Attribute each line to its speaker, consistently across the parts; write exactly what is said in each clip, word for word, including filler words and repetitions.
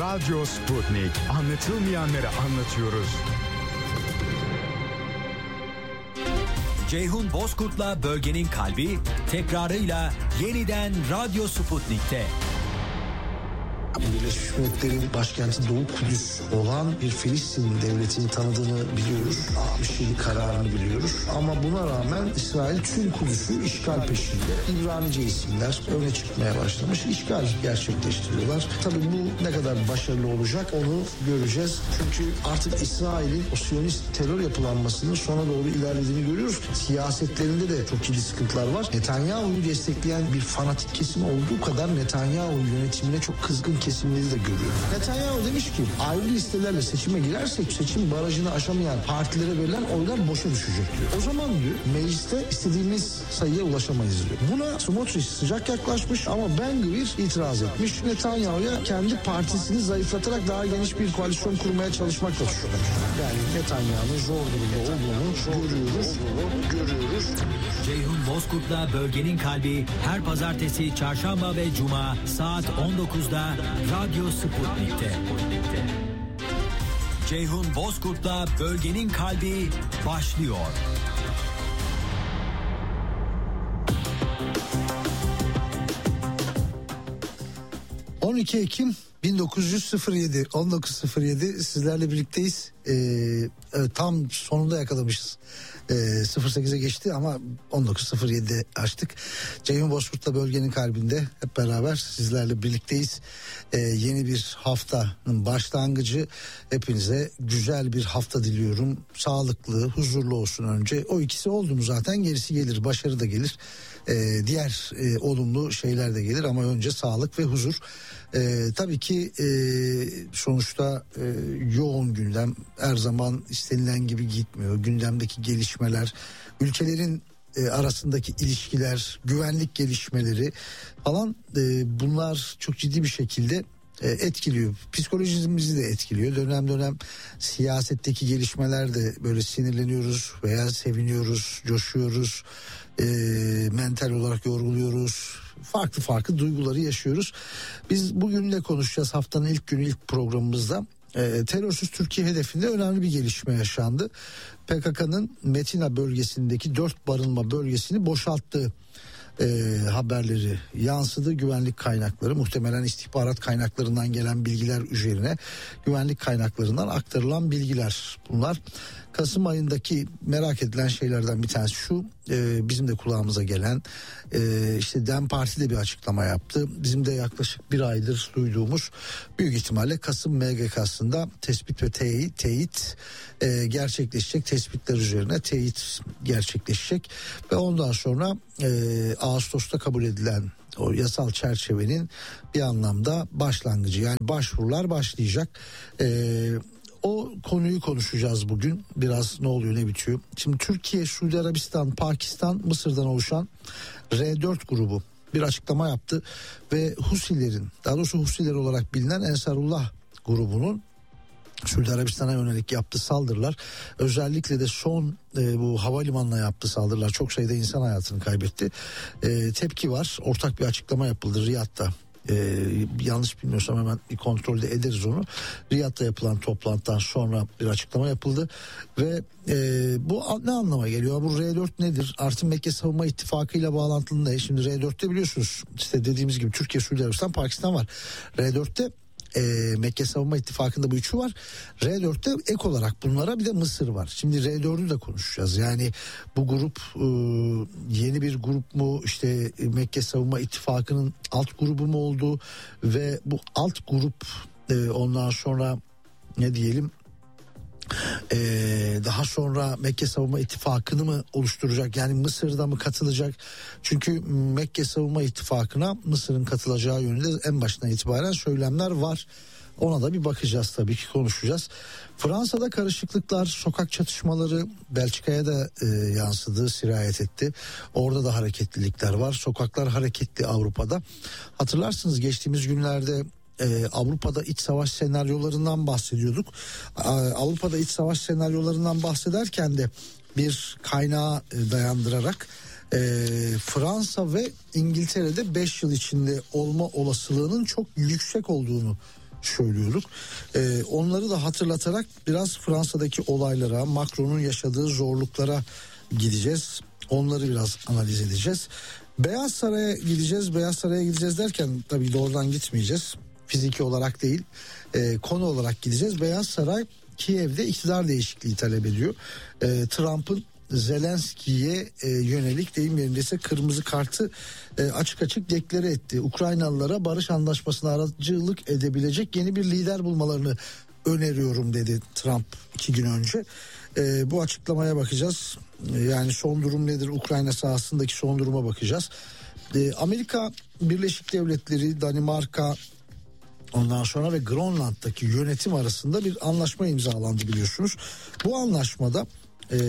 Speaker 1: Radyo Sputnik. Anlatılmayanları anlatıyoruz.
Speaker 2: Ceyhun Bozkurt'la Bölgenin Kalbi tekrarıyla yeniden Radyo Sputnik'te.
Speaker 3: Birleşmiş Milletler'in başkenti Doğu Kudüs olan bir Filistin devletini tanıdığını biliyoruz. altmış yedi kararını biliyoruz. Ama buna rağmen İsrail tüm Kudüs'ü işgal peşinde. İbranice isimler öne çıkmaya başlamış. İşgal gerçekleştiriyorlar. Tabii bu ne kadar başarılı olacak onu göreceğiz. Çünkü artık İsrail'in o Siyonist terör yapılanmasının sona doğru ilerlediğini görüyoruz. Siyasetlerinde de çok ciddi sıkıntılar var. Netanyahu'yu destekleyen bir fanatik kesim olduğu kadar Netanyahu yönetimine çok kızgın kesimleri de görüyorum. Netanyahu demiş ki ayrı listelerle seçime girersek seçim barajını aşamayan partilere verilen oylar boşa düşecek diyor. O zaman diyor mecliste istediğimiz sayıya ulaşamayız diyor. Buna Smotrich sıcak yaklaşmış ama Ben Gvir itiraz etmiş. Netanyahu'ya kendi partisini zayıflatarak daha geniş bir koalisyon kurmaya çalışmakla suçlamış. Yani Netanyahu'nun zor durumda olduğunu görüyoruz. görüyoruz.
Speaker 2: Ceyhun Bozkurt'la Bölgenin Kalbi her pazartesi, çarşamba ve cuma saat on dokuzda Radyo Sputnik'te. Ceyhun Bozkurt'la Bölgenin Kalbi başlıyor.
Speaker 3: on iki Ekim bin dokuz yüz yedi on dokuz sıfır yedi sizlerle birlikteyiz. Ee, evet, tam sonunda yakalamışız. Ee, sıfır sekize geçti ama on dokuz sıfır yedi açtık. Ceyhun Bozkurt'la Bölgenin Kalbinde hep beraber sizlerle birlikteyiz. Ee, yeni bir haftanın başlangıcı. Hepinize güzel bir hafta diliyorum. Sağlıklı, huzurlu olsun önce. O ikisi oldu mu zaten gerisi gelir. Başarı da gelir. Ee, diğer e, olumlu şeyler de gelir ama önce sağlık ve huzur. Ee, tabii ki e, sonuçta e, yoğun gündem her zaman istenilen gibi gitmiyor. Gündemdeki gelişmeler, ülkelerin e, arasındaki ilişkiler, güvenlik gelişmeleri falan e, bunlar çok ciddi bir şekilde e, etkiliyor. Psikolojimizi de etkiliyor. Dönem dönem siyasetteki gelişmeler de böyle sinirleniyoruz veya seviniyoruz, coşuyoruz. E, mental olarak yorguluyoruz. Farklı farklı duyguları yaşıyoruz. Biz bugün ne konuşacağız? Haftanın ilk günü, ilk programımızda e, terörsüz Türkiye hedefinde önemli bir gelişme yaşandı. P K K'nın Metina bölgesindeki dört barınma bölgesini boşalttığı e, haberleri yansıdı. Güvenlik kaynakları, muhtemelen istihbarat kaynaklarından gelen bilgiler üzerine güvenlik kaynaklarından aktarılan bilgiler bunlar. Kasım ayındaki merak edilen şeylerden bir tanesi şu, e, bizim de kulağımıza gelen e, işte DEM Parti de bir açıklama yaptı. Bizim de yaklaşık bir aydır duyduğumuz, büyük ihtimalle Kasım M G K'sında tespit ve teyit, teyit e, gerçekleşecek. Tespitler üzerine teyit gerçekleşecek ve ondan sonra e, Ağustos'ta kabul edilen o yasal çerçevenin bir anlamda başlangıcı, yani başvurular başlayacak. Eee O konuyu konuşacağız bugün. Biraz ne oluyor ne bitiyor. Şimdi Türkiye, Suudi Arabistan, Pakistan, Mısır'dan oluşan R dört grubu bir açıklama yaptı. Ve Husilerin, daha doğrusu Husiler olarak bilinen Ensarullah grubunun Suudi Arabistan'a yönelik yaptığı saldırılar, özellikle de son e, bu havalimanına yaptığı saldırılar çok sayıda insan hayatını kaybetti. E, tepki var. Ortak bir açıklama yapıldı Riyad'da. Ee, yanlış bilmiyorsam hemen bir kontrolde ederiz onu. Riyad'da yapılan toplantıdan sonra bir açıklama yapıldı ve e, bu ne anlama geliyor? Bu R dört nedir? Artı Mekke Savunma İttifakı ile bağlantılı ne? Şimdi R dörtte biliyorsunuz işte dediğimiz gibi Türkiye, Suudi Arabistan, Pakistan var. R dörtte e, Mekke Savunma İttifakı'nda bu üçü var. R dörtte ek olarak bunlara bir de Mısır var. Şimdi R dördü de konuşacağız. Yani bu grup e, yeni bir grup mu, işte Mekke Savunma İttifakı'nın alt grubu mu oldu ve bu alt grup e, ondan sonra ne diyelim Ee, daha sonra Mekke Savunma İttifakı'nı mı oluşturacak, yani Mısır'da mı katılacak? Çünkü Mekke Savunma İttifakı'na Mısır'ın katılacağı yönünde en başından itibaren söylemler var. Ona da bir bakacağız, tabii ki konuşacağız. Fransa'da karışıklıklar, sokak çatışmaları Belçika'ya da e, yansıdı, sirayet etti. Orada da hareketlilikler var. Sokaklar hareketli Avrupa'da. Hatırlarsınız geçtiğimiz günlerde Ee, Avrupa'da iç savaş senaryolarından bahsediyorduk. Ee, Avrupa'da iç savaş senaryolarından bahsederken de bir kaynağa e, dayandırarak e, Fransa ve İngiltere'de beş yıl içinde olma olasılığının çok yüksek olduğunu söylüyorduk. Ee, onları da hatırlatarak biraz Fransa'daki olaylara, Macron'un yaşadığı zorluklara gideceğiz. Onları biraz analiz edeceğiz. Beyaz Saray'a gideceğiz. Beyaz Saray'a gideceğiz derken tabii doğrudan gitmeyeceğiz. Fiziki olarak değil, e, konu olarak gideceğiz. Beyaz Saray Kiev'de iktidar değişikliği talep ediyor. E, Trump'ın Zelenski'ye e, yönelik, deyim yerindeyse kırmızı kartı e, açık açık deklare etti. Ukraynalılara barış anlaşmasına aracılık edebilecek yeni bir lider bulmalarını öneriyorum dedi Trump iki gün önce. E, bu açıklamaya bakacağız. E, yani son durum nedir? Ukrayna sahasındaki son duruma bakacağız. E, Amerika Birleşik Devletleri, Danimarka, ondan sonra ve Grönland'daki yönetim arasında bir anlaşma imzalandı biliyorsunuz. Bu anlaşmada e,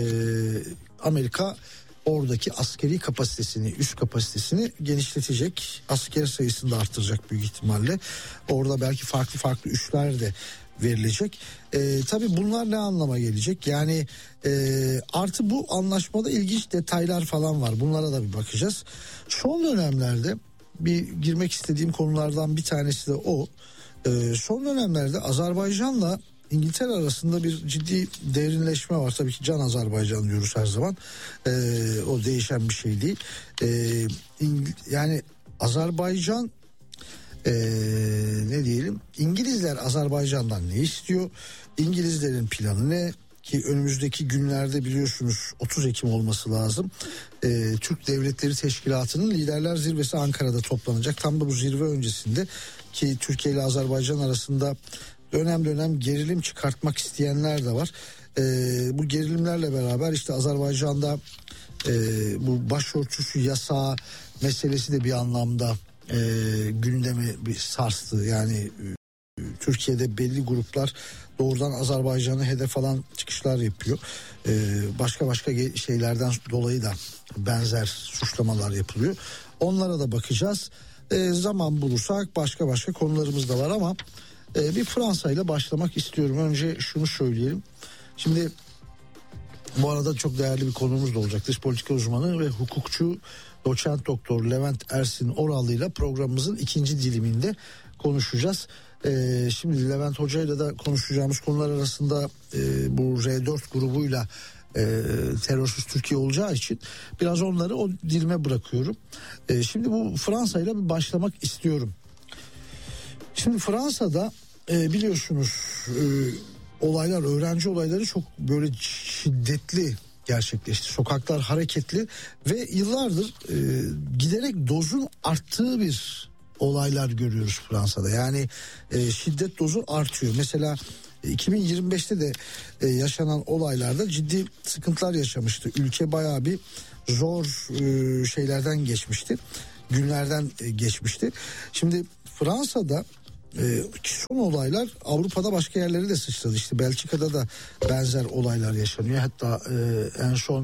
Speaker 3: Amerika oradaki askeri kapasitesini, üst kapasitesini genişletecek. Asker sayısını da arttıracak büyük ihtimalle. Orada belki farklı farklı üsler de verilecek. E, tabii bunlar ne anlama gelecek? Yani e, artı bu anlaşmada ilginç detaylar falan var. Bunlara da bir bakacağız. Son dönemlerde bir girmek istediğim konulardan bir tanesi de o. Ee, son dönemlerde Azerbaycan'la İngiltere arasında bir ciddi derinleşme var. Tabii ki Can Azerbaycan diyoruz her zaman. Ee, o değişen bir şey değil. Ee, İng- yani Azerbaycan ee, ne diyelim? İngilizler Azerbaycan'dan ne istiyor? İngilizlerin planı ne? Ki önümüzdeki günlerde biliyorsunuz otuz Ekim olması lazım. Ee, Türk Devletleri Teşkilatı'nın liderler zirvesi Ankara'da toplanacak. Tam da bu zirve öncesinde ki Türkiye ile Azerbaycan arasında dönem dönem gerilim çıkartmak isteyenler de var. Ee, bu gerilimlerle beraber işte Azerbaycan'da e, bu başörtüsü yasağı meselesi de bir anlamda e, gündemi bir sarstı. Yani e, Türkiye'de belli gruplar doğrudan Azerbaycan'ı hedef alan çıkışlar yapıyor. Ee, başka başka şeylerden dolayı da benzer suçlamalar yapılıyor. Onlara da bakacağız. Ee, zaman bulursak başka başka konularımız da var ama e, bir Fransa ile başlamak istiyorum. Önce şunu söyleyelim. Şimdi bu arada çok değerli bir konuğumuz da olacak. Dış politika uzmanı ve hukukçu doçent doktor Levent Ersin Oralı ile programımızın ikinci diliminde konuşacağız. Ee, şimdi Levent Hoca ile de konuşacağımız konular arasında e, bu R dört grubuyla e, terörsüz Türkiye olacağı için biraz onları o dilime bırakıyorum. E, şimdi bu Fransa ile bir başlamak istiyorum. Şimdi Fransa'da e, biliyorsunuz e, olaylar, öğrenci olayları çok böyle şiddetli gerçekleşti. Sokaklar hareketli ve yıllardır e, giderek dozun arttığı bir olaylar görüyoruz Fransa'da. Yani e, şiddet dozu artıyor. Mesela iki bin yirmi beşte de e, yaşanan olaylarda ciddi sıkıntılar yaşamıştı. Ülke bayağı bir zor e, şeylerden geçmişti. Günlerden e, geçmişti. Şimdi Fransa'da e, son olaylar Avrupa'da başka yerlere de sıçradı. İşte Belçika'da da benzer olaylar yaşanıyor. Hatta e, en son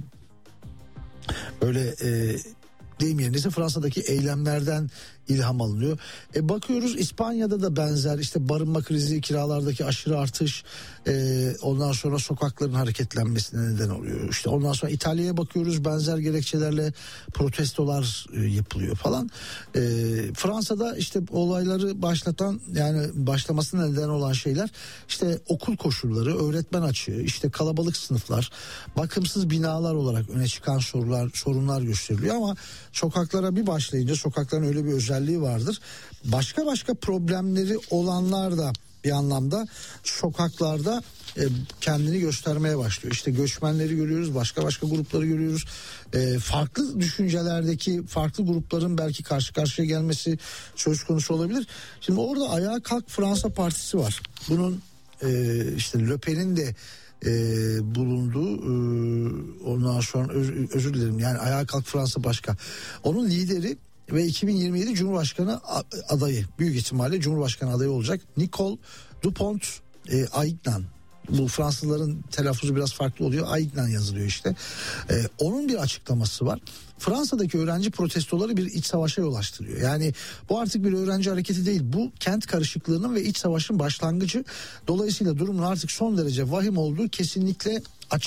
Speaker 3: öyle e, deyim yerindeyse Fransa'daki eylemlerden ilham alınıyor. E bakıyoruz İspanya'da da benzer işte barınma krizi, kiralardaki aşırı artış, e, ondan sonra sokakların hareketlenmesine neden oluyor. İşte ondan sonra İtalya'ya bakıyoruz, benzer gerekçelerle protestolar e, yapılıyor falan. E, Fransa'da işte olayları başlatan, yani başlamasına neden olan şeyler işte okul koşulları, öğretmen açığı, işte kalabalık sınıflar, bakımsız binalar olarak öne çıkan sorunlar, sorunlar gösteriliyor ama sokaklara bir başlayınca sokakların öyle bir özelliği vardır. Başka başka problemleri olanlar da bir anlamda sokaklarda e, kendini göstermeye başlıyor. İşte göçmenleri görüyoruz, başka başka grupları görüyoruz. E, farklı düşüncelerdeki farklı grupların belki karşı karşıya gelmesi söz konusu olabilir. Şimdi orada Ayağa Kalk Fransa Partisi var. Bunun e, işte Le Pen'in de e, bulunduğu e, ondan sonra öz, özür dilerim yani Ayağa Kalk Fransa başka. Onun lideri ve iki bin yirmi yedi Cumhurbaşkanı adayı, büyük ihtimalle Cumhurbaşkanı adayı olacak Nicole Dupont-Aignan. Bu Fransızların telaffuzu biraz farklı oluyor. Aignan yazılıyor işte. Ee, onun bir açıklaması var. Fransa'daki öğrenci protestoları bir iç savaşa yol açtırıyor. Yani bu artık bir öğrenci hareketi değil. Bu kent karışıklığının ve iç savaşın başlangıcı. Dolayısıyla durumun artık son derece vahim olduğu kesinlikle açık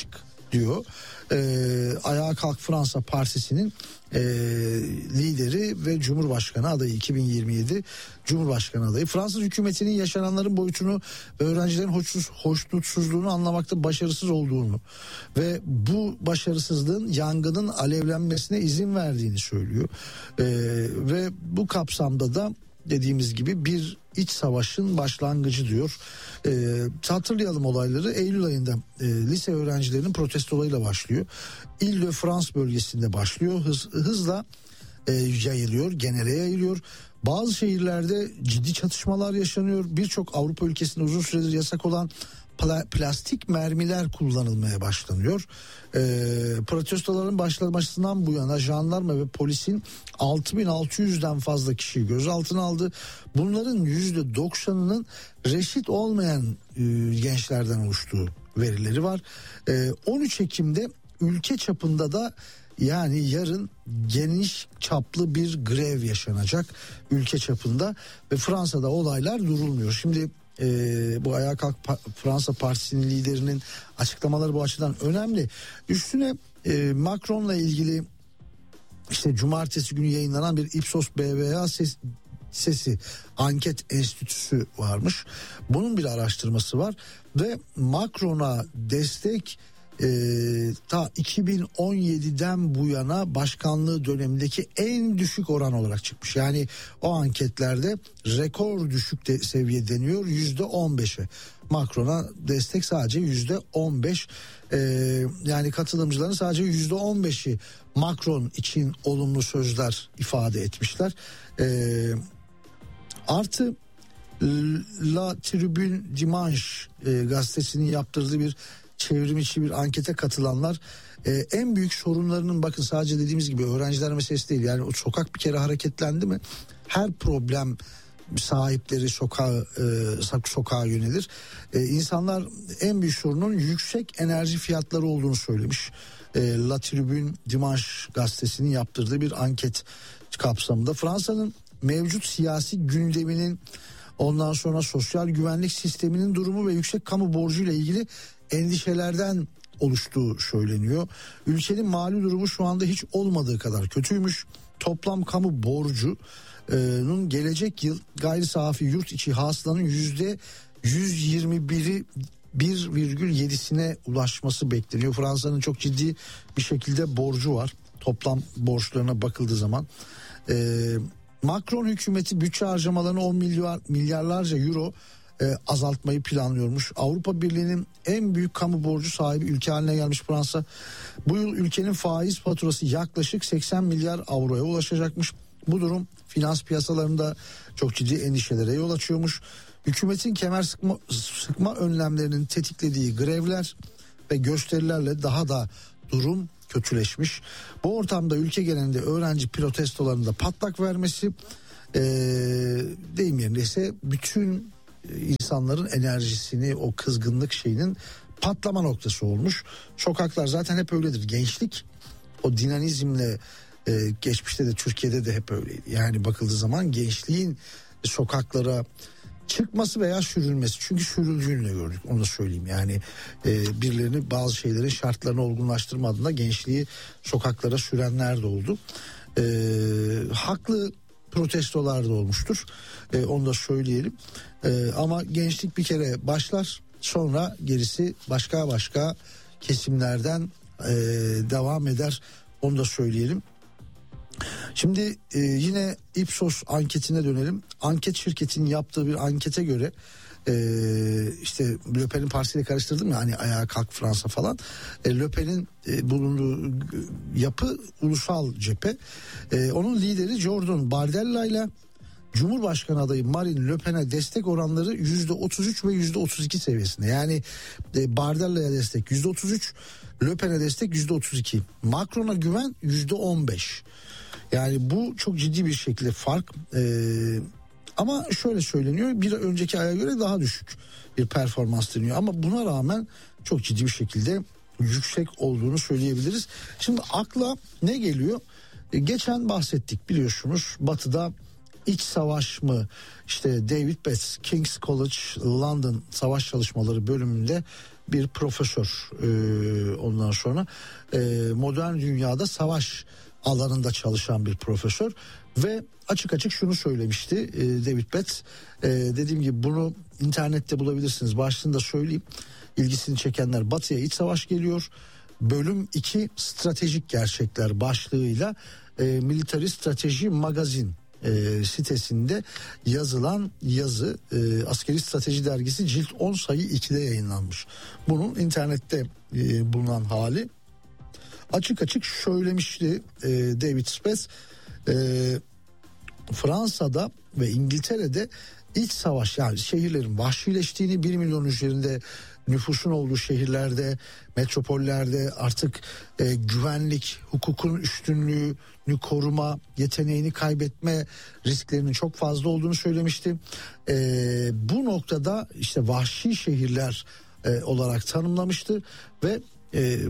Speaker 3: diyor. Ee, Ayağa Kalk Fransa Partisi'nin e, lideri ve Cumhurbaşkanı adayı, iki bin yirmi yedi Cumhurbaşkanı adayı. Fransız hükümetinin yaşananların boyutunu ve öğrencilerin hoşsuz, hoşnutsuzluğunu anlamakta başarısız olduğunu ve bu başarısızlığın yangının alevlenmesine izin verdiğini söylüyor. Ee, ve bu kapsamda da dediğimiz gibi bir iç savaşın başlangıcı diyor. Ee, hatırlayalım olayları. Eylül ayında e, lise öğrencilerinin protestolarıyla başlıyor. Île-de-France bölgesinde başlıyor. Hız, hızla e, yayılıyor, genele yayılıyor. Bazı şehirlerde ciddi çatışmalar yaşanıyor. Birçok Avrupa ülkesinde uzun süredir yasak olan pla- plastik mermiler kullanılmaya başlanıyor. E, protestoların başlamasından bu yana jandarma ve polisin altı bin altı yüzden fazla kişiyi gözaltına aldı. Bunların yüzde doksanının reşit olmayan e, gençlerden oluştuğu verileri var. E, on üç Ekim'de ülke çapında da, yani yarın geniş çaplı bir grev yaşanacak ülke çapında ve Fransa'da olaylar durulmuyor. Şimdi e, bu Ayağa Kalk Fransa Partisi'nin liderinin açıklamaları bu açıdan önemli. Üstüne e, Macron'la ilgili işte cumartesi günü yayınlanan bir Ipsos B V A ses, sesi anket enstitüsü varmış. Bunun bir araştırması var ve Macron'a destek Ee, ta iki bin on yediden bu yana başkanlığı dönemindeki en düşük oran olarak çıkmış. Yani o anketlerde rekor düşük de seviye deniyor, yüzde on beşe. Macron'a destek sadece yüzde on beş. Ee, yani katılımcıların sadece yüzde on beşi Macron için olumlu sözler ifade etmişler. Ee, artı La Tribune Dimanche e, gazetesinin yaptırdığı bir çevrim içi bir ankete katılanlar e, en büyük sorunlarının, bakın sadece dediğimiz gibi öğrenciler meselesi değil, yani o sokak bir kere hareketlendi mi her problem sahipleri sokağa e, sokağa yönelir. E, insanlar en büyük sorunun yüksek enerji fiyatları olduğunu söylemiş. E, La Tribune Dimanche gazetesinin yaptırdığı bir anket kapsamında Fransa'nın mevcut siyasi gündeminin, ondan sonra sosyal güvenlik sisteminin durumu ve yüksek kamu borcuyla ilgili endişelerden oluştuğu söyleniyor. Ülkenin mali durumu şu anda hiç olmadığı kadar kötüymüş. Toplam kamu borcunun gelecek yıl gayri safi yurt içi hasılanın yüzde yüz yirmi biri bir virgül yedisine ulaşması bekleniyor. Fransa'nın çok ciddi bir şekilde borcu var. Toplam borçlarına bakıldığı zaman. Ee, Macron hükümeti bütçe harcamalarını on milyar milyarlarca euro e, azaltmayı planlıyormuş. Avrupa Birliği'nin en büyük kamu borcu sahibi ülke haline gelmiş Fransa. Bu yıl ülkenin faiz faturası yaklaşık seksen milyar avroya ulaşacakmış. Bu durum finans piyasalarında çok ciddi endişelere yol açıyormuş. Hükümetin kemer sıkma, sıkma önlemlerinin tetiklediği grevler ve gösterilerle daha da durum kötüleşmiş. Bu ortamda ülke genelinde öğrenci protestolarında patlak vermesi, e, deyim yerindeyse bütün insanların enerjisini, o kızgınlık şeyinin patlama noktası olmuş. Sokaklar zaten hep öyledir. Gençlik o dinamizmle e, geçmişte de Türkiye'de de hep öyleydi. Yani bakıldığı zaman gençliğin sokaklara çıkması veya sürülmesi. Çünkü sürüldüğünü gördük, onu da söyleyeyim. Yani e, birilerini bazı şeylerin şartlarını olgunlaştırma adına gençliği sokaklara sürenler de oldu. E, haklı protestolar da olmuştur. E, onu da söyleyelim. E, ama gençlik bir kere başlar, sonra gerisi başka başka kesimlerden e, devam eder. Onu da söyleyelim. Şimdi e, yine Ipsos anketine dönelim. Anket şirketinin yaptığı bir ankete göre e, işte Le Pen'in partisiyle karıştırdım ya, hani Ayağa Kalk Fransa falan. E, Le Pen'in e, bulunduğu yapı ulusal cephe. E, onun lideri Jordan Bardella ile Cumhurbaşkanı adayı Marine Le Pen'e destek oranları yüzde otuz üç ve yüzde otuz iki seviyesinde. Yani e, Bardella'ya destek yüzde otuz üç, Le Pen'e destek yüzde otuz iki. Macron'a güven yüzde on beş. Yani bu çok ciddi bir şekilde fark. Ee, ama şöyle söyleniyor, bir önceki aya göre daha düşük bir performans deniyor. Ama buna rağmen çok ciddi bir şekilde yüksek olduğunu söyleyebiliriz. Şimdi akla ne geliyor? Ee, geçen bahsettik biliyorsunuz, Batı'da iç savaş mı? İşte David Betts, King's College London Savaş Çalışmaları bölümünde bir profesör. Ee, ondan sonra e, modern dünyada savaş alanında çalışan bir profesör ve açık açık şunu söylemişti e, David Betts. E, dediğim gibi bunu internette bulabilirsiniz. Başlığında söyleyeyim. İlgisini çekenler, Batı'ya iç savaş geliyor. Bölüm iki stratejik gerçekler başlığıyla e, Military Strateji Magazin e, sitesinde yazılan yazı, e, Askeri Strateji Dergisi cilt on sayı ikide yayınlanmış. Bunun internette e, bulunan hali. Açık açık söylemişti e, David Spetz. E, Fransa'da ve İngiltere'de iç savaş, yani şehirlerin vahşileştiğini, bir milyon üzerinde nüfusun olduğu şehirlerde, metropollerde artık e, güvenlik, hukukun üstünlüğünü koruma yeteneğini kaybetme risklerinin çok fazla olduğunu söylemişti. E, bu noktada işte vahşi şehirler e, olarak tanımlamıştı ve e,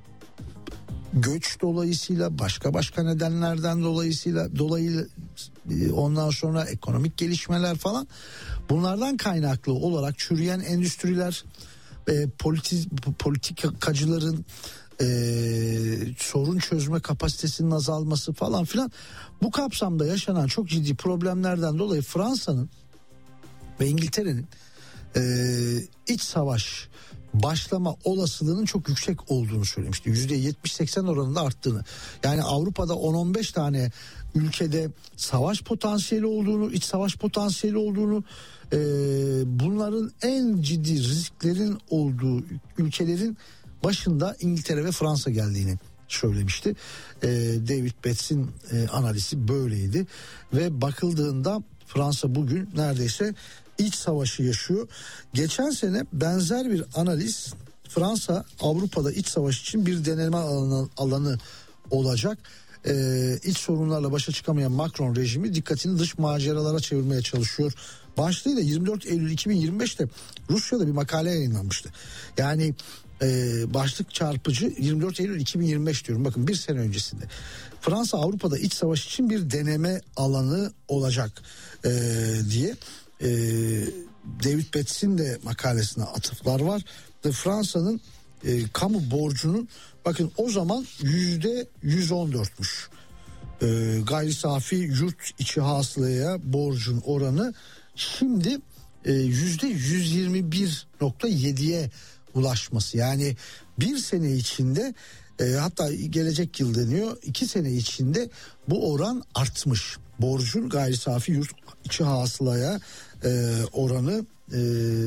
Speaker 3: göç dolayısıyla, başka başka nedenlerden dolayısıyla dolayı ondan sonra ekonomik gelişmeler falan, bunlardan kaynaklı olarak çürüyen endüstriler, e, politi, politikacıların e, sorun çözme kapasitesinin azalması falan filan, bu kapsamda yaşanan çok ciddi problemlerden dolayı Fransa'nın ve İngiltere'nin e, iç savaş başlama olasılığının çok yüksek olduğunu söylemişti. yüzde yetmiş seksen oranında arttığını. Yani Avrupa'da on on beş tane ülkede savaş potansiyeli olduğunu, iç savaş potansiyeli olduğunu, e, bunların en ciddi risklerin olduğu ülkelerin başında İngiltere ve Fransa geldiğini söylemişti. E, David Betts'in e, analizi böyleydi ve bakıldığında Fransa bugün neredeyse iç savaşı yaşıyor. Geçen sene benzer bir analiz, Fransa Avrupa'da iç savaş için bir deneme alanı, alanı olacak. Ee, iç sorunlarla başa çıkamayan Macron rejimi dikkatini dış maceralara çevirmeye çalışıyor. Başlığıyla yirmi dört Eylül iki bin yirmi beşte Rusya'da bir makale yayınlanmıştı. Yani e, başlık çarpıcı, yirmi dört Eylül iki bin yirmi beş diyorum, bakın bir sene öncesinde. Fransa Avrupa'da iç savaş için bir deneme alanı olacak e, diye. Ee, David Betts'in de makalesine atıflar var ve Fransa'nın e, kamu borcunun, bakın o zaman yüzde yüz on dörtmüş ee, gayri safi yurt içi hasılaya borcun oranı şimdi e, yüzde yüz yirmi bir nokta yediye ulaşması, yani bir sene içinde, e, hatta gelecek yıl deniyor, iki sene içinde bu oran artmış. Borcun gayri safi yurt içi hasılaya e, oranı, e,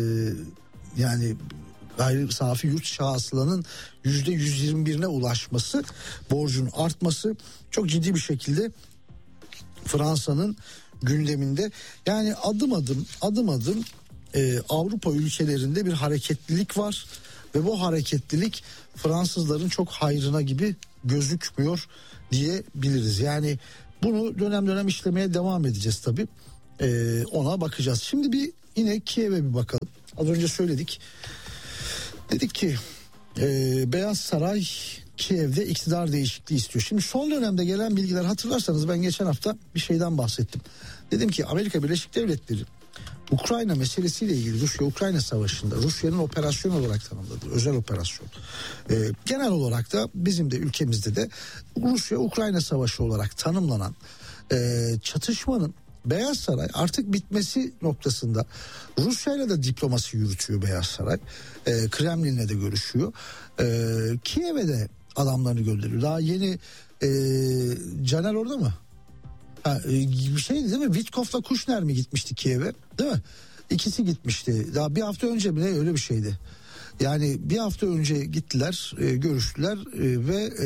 Speaker 3: yani gayri safi yurt içi hasılanın yüzde yüz yirmi birine ulaşması, borcun artması çok ciddi bir şekilde Fransa'nın gündeminde. Yani adım adım adım adım e, Avrupa ülkelerinde bir hareketlilik var ve bu hareketlilik Fransızların çok hayrına gibi gözükmüyor diyebiliriz. Yani bunu dönem dönem işlemeye devam edeceğiz tabii. Ee, ona bakacağız. Şimdi bir yine Kiev'e bir bakalım. Az önce söyledik. Dedik ki e, Beyaz Saray Kiev'de iktidar değişikliği istiyor. Şimdi son dönemde gelen bilgiler, hatırlarsanız ben geçen hafta bir şeyden bahsettim. Dedim ki Amerika Birleşik Devletleri Ukrayna meselesiyle ilgili, Rusya-Ukrayna savaşında Rusya'nın operasyon olarak tanımladığı özel operasyon. Ee, genel olarak da bizim de ülkemizde de Rusya-Ukrayna savaşı olarak tanımlanan e, çatışmanın Beyaz Saray artık bitmesi noktasında Rusya'yla da diplomasi yürütüyor Beyaz Saray. E, Kremlin'le de görüşüyor. E, Kiev'e de adamlarını gönderiyor. Daha yeni e, Caner orada mı? Ha, e, bir şeydi değil mi? Witkoff'la Kushner mi gitmişti Kiev'e? Değil mi? İkisi gitmişti. Daha bir hafta önce mi ne, öyle bir şeydi. Yani bir hafta önce gittiler, e, görüştüler e, ve e,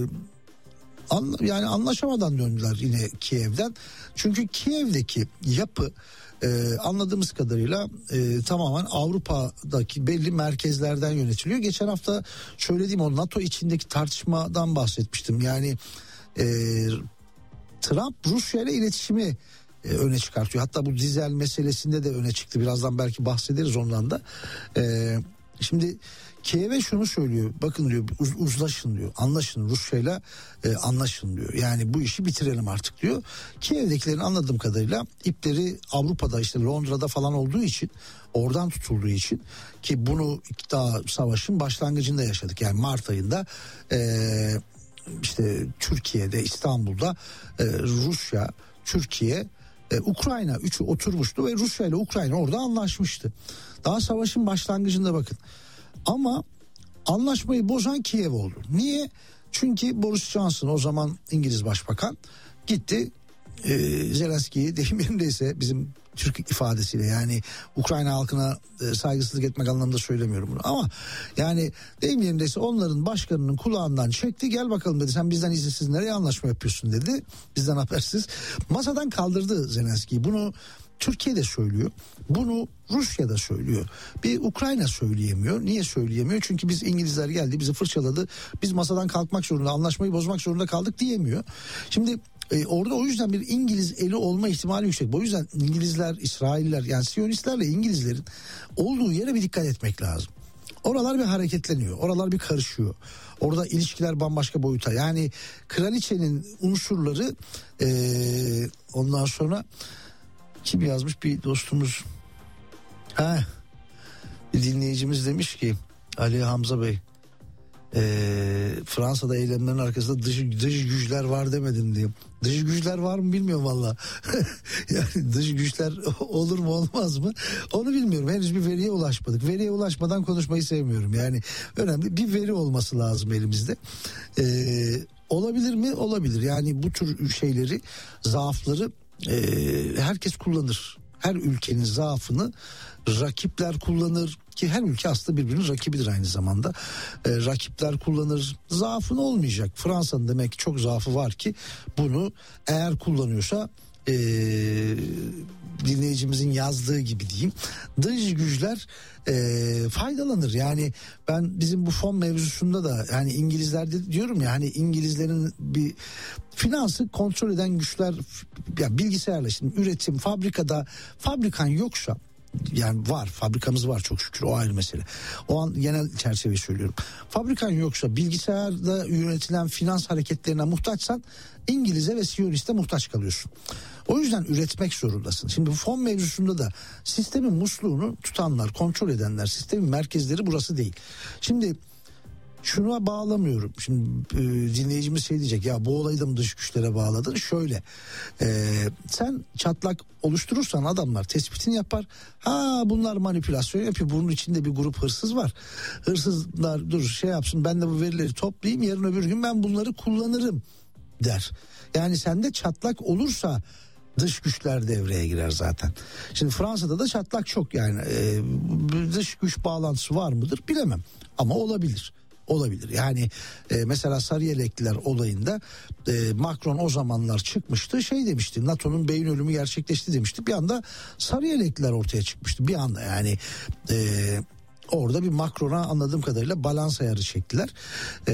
Speaker 3: an, yani anlaşamadan döndüler yine Kiev'den. Çünkü Kiev'deki yapı e, anladığımız kadarıyla e, tamamen Avrupa'daki belli merkezlerden yönetiliyor. Geçen hafta söylediğim o NATO içindeki tartışmadan bahsetmiştim. Yani e, Trump Rusya ile iletişimi e, öne çıkartıyor. Hatta bu dizel meselesinde de öne çıktı. Birazdan belki bahsederiz ondan da. E, Şimdi Kiev'e şunu söylüyor. Bakın diyor, uz, uzlaşın diyor. Anlaşın Rusya'yla e, anlaşın diyor. Yani bu işi bitirelim artık diyor. Kiev'dekilerin anladığım kadarıyla ipleri Avrupa'da, işte Londra'da falan olduğu için, oradan tutulduğu için, ki bunu daha savaşın başlangıcında yaşadık. Yani Mart ayında e, işte Türkiye'de, İstanbul'da e, Rusya, Türkiye, e, Ukrayna üçü oturmuştu ve Rusya ile Ukrayna orada anlaşmıştı. Daha savaşın başlangıcında bakın. Ama anlaşmayı bozan Kiev oldu. Niye? Çünkü Boris Johnson, o zaman İngiliz Başbakan, gitti e, Zelenski'yi, deyim yerindeyse bizim Türk ifadesiyle, yani Ukrayna halkına e, saygısızlık etmek anlamında söylemiyorum bunu, ama yani deyim yerindeyse onların başkanının kulağından çekti, gel bakalım dedi, sen bizden izinsiz nereye anlaşma yapıyorsun dedi, bizden habersiz. Masadan kaldırdı Zelenski'yi. Bunu Türkiye de söylüyor. Bunu Rusya da söylüyor. Bir Ukrayna söyleyemiyor. Niye söyleyemiyor? Çünkü biz, İngilizler geldi, bizi fırçaladı, biz masadan kalkmak zorunda, anlaşmayı bozmak zorunda kaldık diyemiyor. Şimdi e, orada o yüzden bir İngiliz eli olma ihtimali yüksek. O yüzden İngilizler, İsrailler, yani Siyonistlerle İngilizlerin olduğu yere bir dikkat etmek lazım. Oralar bir hareketleniyor. Oralar bir karışıyor. Orada ilişkiler bambaşka boyuta. Yani kraliçenin unsurları e, ondan sonra kim yazmış, bir dostumuz, ha, bir dinleyicimiz demiş ki, Ali Hamza Bey, e, Fransa'da eylemlerin arkasında dış, dış güçler var demedin diye. Dış güçler var mı bilmiyorum valla. Yani dış güçler olur mu olmaz mı onu bilmiyorum. Henüz bir veriye ulaşmadık. Veriye ulaşmadan konuşmayı sevmiyorum. Yani önemli bir veri olması lazım elimizde. Ee, olabilir mi? Olabilir. Yani bu tür şeyleri, zaafları e, herkes kullanır. Her ülkenin zaafını rakipler kullanır, ki her ülke aslında birbirinin rakibidir aynı zamanda. E, rakipler kullanır. Zaafın olmayacak. Fransa'nın demek ki çok zaafı var ki bunu eğer kullanıyorsa, e, dinleyicimizin yazdığı gibi diyeyim, dış güçler e, faydalanır. Yani ben bizim bu fon mevzusunda da, yani İngilizlerde diyorum ya, hani İngilizlerin bir finansı kontrol eden güçler, ya bilgisayarla, şimdi üretim, fabrikada fabrikan yoksa, yani var, fabrikamız var çok şükür, o ayrı mesele. O an genel çerçeveyi söylüyorum. Fabrikan yoksa, bilgisayarda yönetilen finans hareketlerine muhtaçsan, İngiliz'e ve Siyonist'e muhtaç kalıyorsun. O yüzden üretmek zorundasın. Şimdi bu fon mevzusunda da sistemin musluğunu tutanlar, kontrol edenler, sistemin merkezleri burası değil. Şimdi şuna bağlamıyorum. Şimdi e, dinleyicimiz şey diyecek, ya bu olayı da mı dış güçlere bağladın? Şöyle, e, sen çatlak oluşturursan adamlar tespitini yapar. Ha, bunlar manipülasyon yapıyor. Bunun içinde bir grup hırsız var. Hırsızlar dur şey yapsın, ben de bu verileri toplayayım, yarın öbür gün ben bunları kullanırım der. Yani sende çatlak olursa dış güçler devreye girer zaten. Şimdi Fransa'da da çatlak çok, yani e, dış güç bağlantısı var mıdır bilemem, ama olabilir. Olabilir. Yani e, mesela Sarıyelekliler olayında e, Macron o zamanlar çıkmıştı, şey demişti, NATO'nun beyin ölümü gerçekleşti demişti. Bir anda Sarıyelekliler ortaya çıkmıştı. Bir anda yani e, orada bir Macron'a anladığım kadarıyla balans ayarı çektiler. E,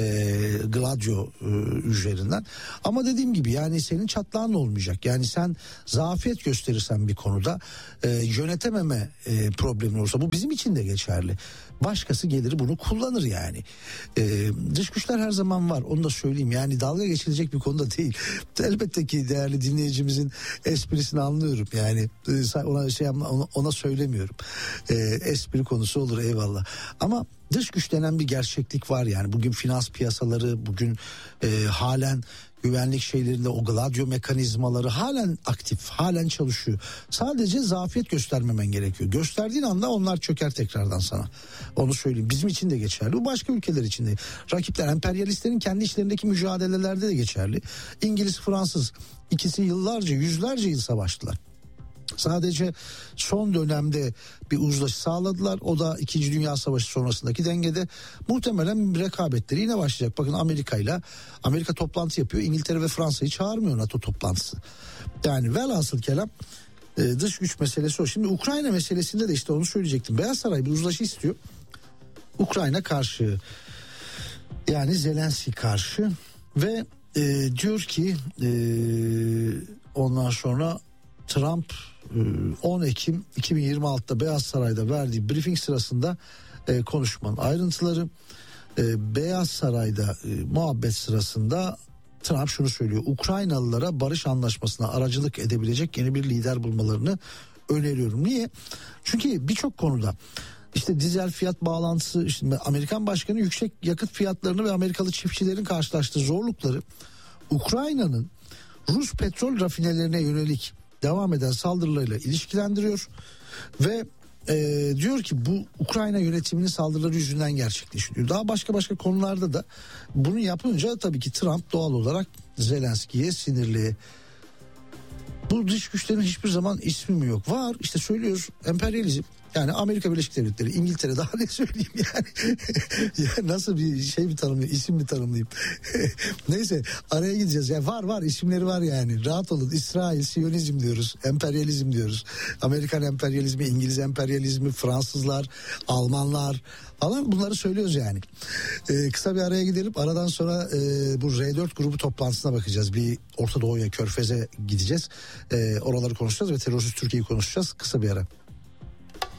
Speaker 3: Gladio e, üzerinden. Ama dediğim gibi, yani senin çatlağın olmayacak. Yani sen zafiyet gösterirsen bir konuda, e, yönetememe e, problemin olursa, bu bizim için de geçerli. Başkası gelir bunu kullanır yani. Ee, dış güçler her zaman var, onu da söyleyeyim. Yani dalga geçilecek bir konuda değil. Elbette ki değerli dinleyicimizin esprisini anlıyorum. Yani ona şey ona, ona söylemiyorum. Ee, espri konusu olur, eyvallah. Ama dış güç denen bir gerçeklik var yani. Bugün finans piyasaları, bugün e, halen güvenlik şeylerinde o Gladio mekanizmaları halen aktif, halen çalışıyor. Sadece zafiyet göstermemen gerekiyor. Gösterdiğin anda onlar çöker tekrardan sana. Onu söyleyeyim. Bizim için de geçerli. Bu başka ülkeler için de. Rakipler, emperyalistlerin kendi işlerindeki mücadelelerde de geçerli. İngiliz, Fransız ikisi yıllarca, yüzlerce yıl savaştılar. Sadece son dönemde bir uzlaşı sağladılar. O da İkinci Dünya Savaşı sonrasındaki dengede. Muhtemelen rekabetleri yine başlayacak. Bakın Amerika ile Amerika toplantı yapıyor. İngiltere ve Fransa'yı çağırmıyor NATO toplantısı. Yani velhasıl kelam e, dış güç meselesi o. Şimdi Ukrayna meselesinde de işte onu söyleyecektim. Beyaz Saray bir uzlaşı istiyor. Ukrayna karşı, yani Zelenski karşı ve e, diyor ki e, ondan sonra Trump on Ekim iki bin yirmi altıda Beyaz Saray'da verdiği briefing sırasında e, konuşmanın ayrıntıları. e, Beyaz Saray'da e, muhabbet sırasında Trump şunu söylüyor: Ukraynalılara barış anlaşmasına aracılık edebilecek yeni bir lider bulmalarını öneriyorum. Niye? Çünkü birçok konuda işte dizel fiyat bağlantısı, işte Amerikan başkanı yüksek yakıt fiyatlarını ve Amerikalı çiftçilerin karşılaştığı zorlukları Ukrayna'nın Rus petrol rafinelerine yönelik devam eden saldırılarıyla ilişkilendiriyor ve e, diyor ki bu Ukrayna yönetiminin saldırıları yüzünden gerçekleşiyor. Daha başka başka konularda da bunu yapınca tabii ki Trump doğal olarak Zelenski'ye sinirli. Bu dış güçlerin hiçbir zaman ismi mi yok? Var, işte söylüyoruz, emperyalizm. Yani Amerika Birleşik Devletleri, İngiltere, daha ne söyleyeyim yani. Ya nasıl bir şey bir tanımlayayım, isim bir tanımlayayım. Neyse, araya gideceğiz. Yani var var isimleri var yani. Rahat olun. İsrail, Siyonizm diyoruz, emperyalizm diyoruz. Amerikan emperyalizmi, İngiliz emperyalizmi, Fransızlar, Almanlar falan, bunları söylüyoruz yani. Ee, kısa bir araya gidelim. Aradan sonra e, bu R dört grubu toplantısına bakacağız. Bir Orta Doğu'ya, Körfez'e gideceğiz. E, oraları konuşacağız ve terörsüz Türkiye'yi konuşacağız. Kısa bir ara.